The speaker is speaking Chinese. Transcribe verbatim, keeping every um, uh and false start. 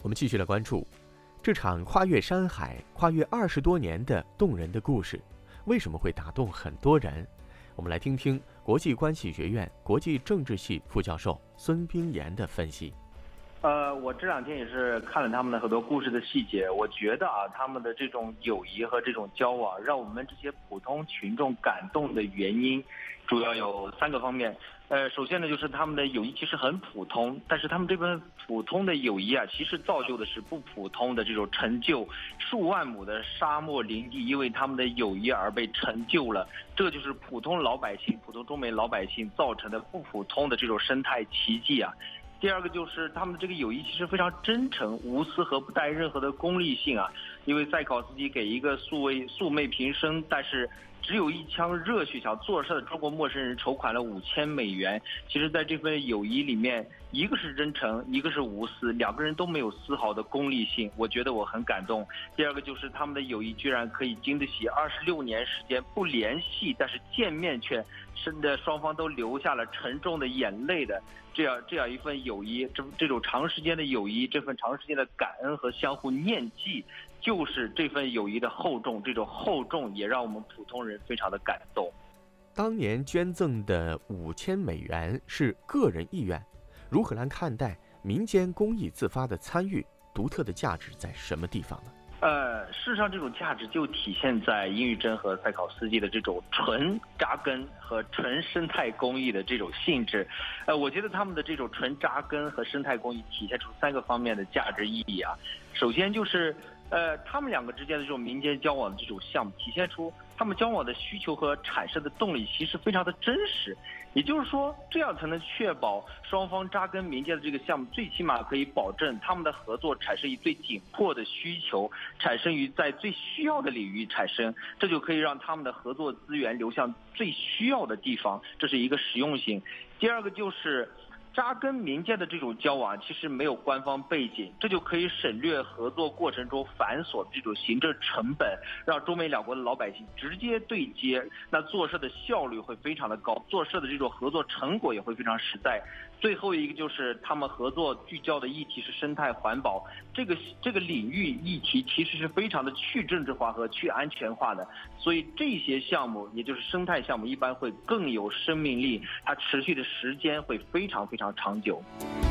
我们继续来关注这场跨越山海、跨越二十多年的动人的故事，为什么会打动很多人？我们来听听国际关系学院国际政治系副教授孙冰岩的分析。 呃，我这两天也是看了他们的很多故事的细节，我觉得啊，他们的这种友谊和这种交往，让我们这些普通群众感动的原因，主要有三个方面。呃，首先呢，就是他们的友谊其实很普通，但是他们这份普通的友谊啊，其实造就的是不普通的这种成就。数万亩的沙漠林地，因为他们的友谊而被成就了，这就是普通老百姓、普通中美老百姓造成的不普通的这种生态奇迹啊。第二个就是他们的这个友谊其实非常真诚、无私和不带任何的功利性啊。因为塞考斯基给一个素未素昧平生，但是只有一腔热血想做事的中国陌生人筹款了五千美元。其实，在这份友谊里面，一个是真诚，一个是无私，两个人都没有丝毫的功利性。我觉得我很感动。第二个就是他们的友谊居然可以经得起二十六年时间不联系，但是见面却真的双方都流下了沉重的眼泪的这样这样一份友谊，这这种长时间的友谊，这份长时间的感恩和相互念记，就是这份友谊的厚重。这种厚重也让我们普通人非常的感动。 当年捐赠的五千美元是个人意愿，如何来看待民间公益自发的参与？独特的价值在什么地方呢？ 呃，事实上，这种价值就体现在殷玉珍和塞考斯基的这种纯扎根和纯生态公益的这种性质。呃，我觉得他们的这种纯扎根和生态公益体现出三个方面的价值意义啊。首先就是，呃，他们两个之间的这种民间交往的这种项目，体现出他们交往的需求和产生的动力其实非常的真实。也就是说，这样才能确保双方扎根民间的这个项目，最起码可以保证他们的合作产生于最紧迫的需求，产生于在最需要的领域产生，这就可以让他们的合作资源流向最需要的地方，这是一个实用性。第二个就是扎根民间的这种交往其实没有官方背景，这就可以省略合作过程中繁琐的这种行政成本，让中美两国的老百姓直接对接，那做事的效率会非常的高，做事的这种合作成果也会非常实在。最后一个就是他们合作聚焦的议题是生态环保，这个这个领域议题其实是非常的去政治化和去安全化的，所以这些项目也就是生态项目一般会更有生命力，它持续的时间会非常非常长久。